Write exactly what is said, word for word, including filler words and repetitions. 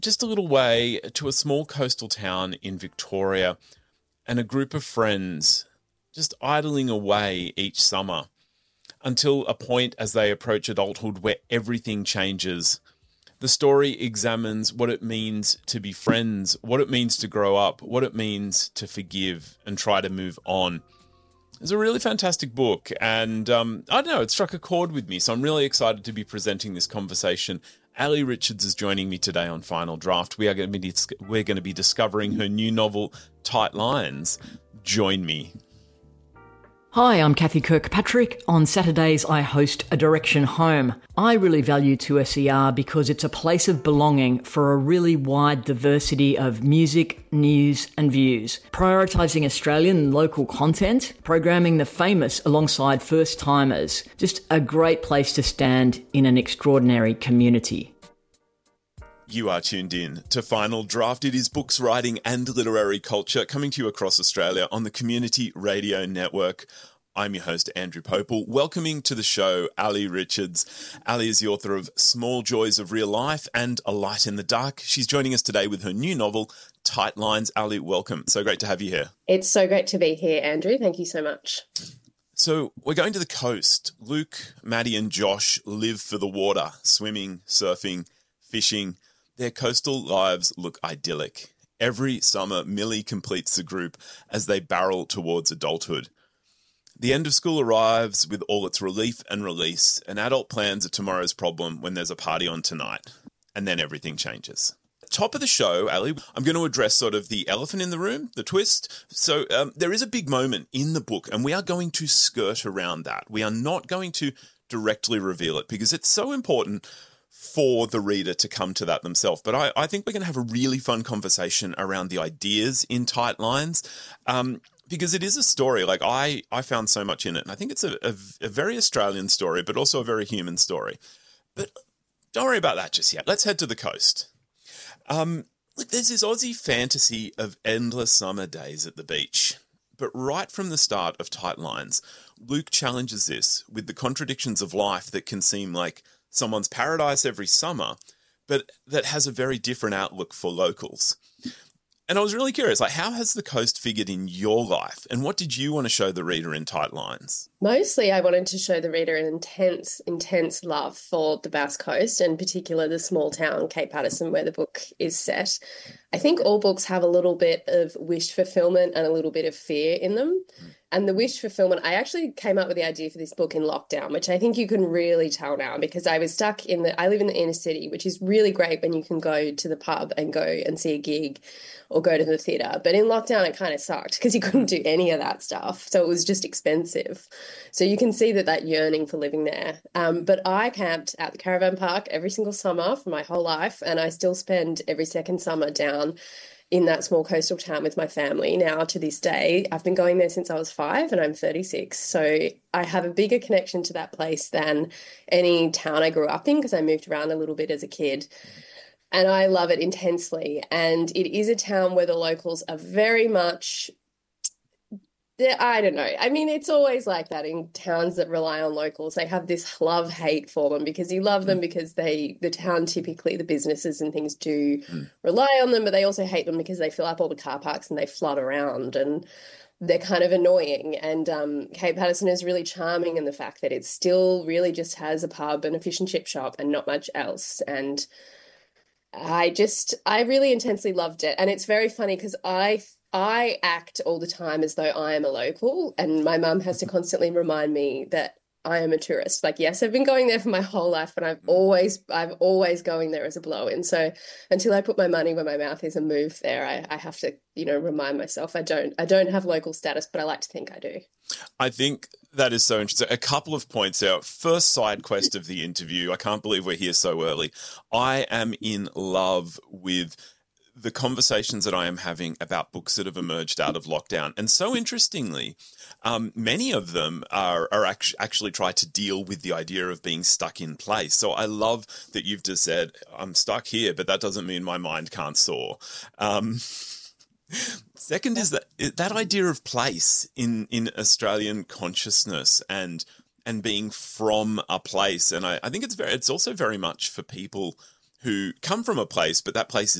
just a little way to a small coastal town in Victoria and a group of friends just idling away each summer until a point as they approach adulthood where everything changes. The story examines what it means to be friends, what it means to grow up, what it means to forgive and try to move on. It's a really fantastic book, and um, I don't know, it struck a chord with me, so I'm really excited to be presenting this conversation. Ali Richards is joining me today on Final Draft. We are going to be dis- we're going to be discovering her new novel, Tight Lines. Join me. Hi, I'm Kathy Kirkpatrick. On Saturdays, I host A Direction Home. I really value two S E R because it's a place of belonging for a really wide diversity of music, news and views. Prioritising Australian and local content, programming the famous alongside first-timers. Just a great place to stand in an extraordinary community. You are tuned in to Final Draft. It is books, writing and literary culture coming to you across Australia on the Community Radio Network. I'm your host, Andrew Popel, welcoming to the show Ali Richards. Ali is the author of Small Joys of Real Life and A Light in the Dark. She's joining us today with her new novel, Tight Lines. Ali, welcome. So great to have you here. It's so great to be here, Andrew. Thank you so much. So we're going to the coast. Luke, Maddie and Josh live for the water, swimming, surfing, fishing. Their coastal lives look idyllic. Every summer, Millie completes the group as they barrel towards adulthood. The end of school arrives with all its relief and release. An adult plans a tomorrow's problem when there's a party on tonight. And then everything changes. Top of the show, Ali, I'm going to address sort of the elephant in the room, the twist. So um, there is a big moment in the book, and we are going to skirt around that. We are not going to directly reveal it because it's so important for the reader to come to that themselves. But I, I think we're going to have a really fun conversation around the ideas in Tight Lines, um, because it is a story. Like I, I found so much in it, and I think it's a, a, a very Australian story, but also a very human story. But don't worry about that just yet. Let's head to the coast. Um, look, there's this Aussie fantasy of endless summer days at the beach. But right from the start of Tight Lines, Luke challenges this with the contradictions of life that can seem like someone's paradise every summer, but that has a very different outlook for locals. And I was really curious, like, how has the coast figured in your life? And what did you want to show the reader in Tight Lines? Mostly I wanted to show the reader an intense, intense love for the Bass Coast, and in particular the small town Cape Paterson where the book is set. I think all books have a little bit of wish fulfillment and a little bit of fear in them. Mm. And the wish fulfillment, I actually came up with the idea for this book in lockdown, which I think you can really tell now because I was stuck in the, I live in the inner city, which is really great when you can go to the pub and go and see a gig or go to the theatre. But in lockdown, it kind of sucked because you couldn't do any of that stuff. So it was just expensive. So you can see that that yearning for living there. Um, but I camped at the caravan park every single summer for my whole life. And I still spend every second summer down in that small coastal town with my family now to this day. I've been going there since I was five and I'm thirty-six. So I have a bigger connection to that place than any town I grew up in because I moved around a little bit as a kid. And I love it intensely. And it is a town where the locals are very much, I don't know. I mean, it's always like that in towns that rely on locals. They have this love-hate for them because you love them because they, the town typically, the businesses and things do mm. rely on them, but they also hate them because they fill up all the car parks and they flood around and they're kind of annoying. And um, Cape Paterson is really charming in the fact that it still really just has a pub and a fish and chip shop and not much else. And I just, I really intensely loved it. And it's very funny because I I act all the time as though I am a local, and my mum has to constantly remind me that I am a tourist. Like, yes, I've been going there for my whole life, but I've always, I'm always going there as a blow-in. So until I put my money where my mouth is and move there, I, I have to, you know, remind myself I don't, I don't have local status, but I like to think I do. I think that is so interesting. A couple of points out. First side quest of the interview. I can't believe we're here so early. I am in love with the conversations that I am having about books that have emerged out of lockdown. And so interestingly, um, many of them are, are act- actually try to deal with the idea of being stuck in place. So I love that you've just said, I'm stuck here, but that doesn't mean my mind can't soar. Um, second is that that idea of place in, in Australian consciousness and and being from a place. And I, I think it's very it's also very much for people who come from a place, but that place is